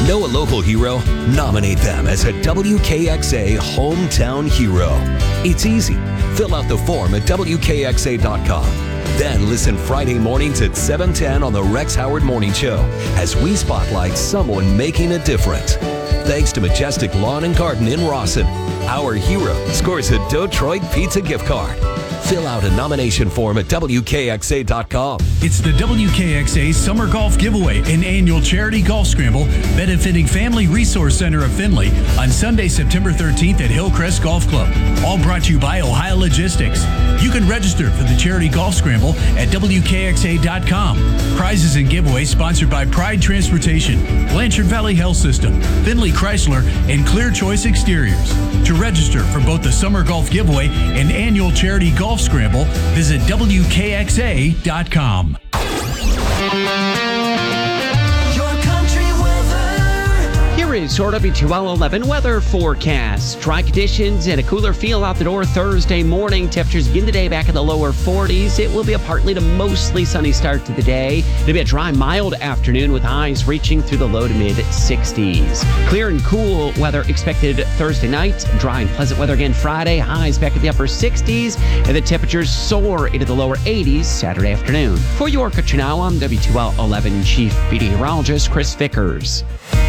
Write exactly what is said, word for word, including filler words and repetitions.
Know a local hero? Nominate them as a W K X A Hometown Hero. It's easy. Fill out the form at W K X A dot com. Then listen Friday mornings at seven ten on the Rex Howard Morning Show as we spotlight someone making a difference. Thanks to Majestic Lawn and Garden in Rawson, our hero scores a Detroit Pizza gift card. Fill out a nomination form at W K X A dot com. It's the W K X A Summer Golf Giveaway, an annual charity golf scramble benefiting Family Resource Center of Findlay on Sunday, September thirteenth at Hillcrest Golf Club. All brought to you by Ohio Logistics. You can register for the charity golf scramble at W K X A dot com. Prizes and giveaways sponsored by Pride Transportation, Blanchard Valley Health System, Findlay Chrysler, and Clear Choice Exteriors. To register for both the Summer Golf Giveaway and annual charity golf scramble, visit W K X A dot com. Here is your W two L eleven weather forecast. Dry conditions and a cooler feel out the door Thursday morning. Temperatures begin the day back in the lower forties. It will be a partly to mostly sunny start to the day. It'll be a dry, mild afternoon with highs reaching through the low to mid sixties. Clear and cool weather expected Thursday night. Dry and pleasant weather again Friday. Highs back at the upper sixties. And the temperatures soar into the lower eighties Saturday afternoon. For your Country Now, I'm W two L eleven Chief Meteorologist Chris Vickers.